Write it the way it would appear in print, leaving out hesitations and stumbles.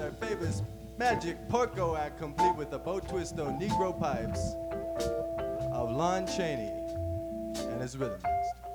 our famous magic porco act, complete with the bow twist on Negro pipes of Lon Chaney and his rhythm master.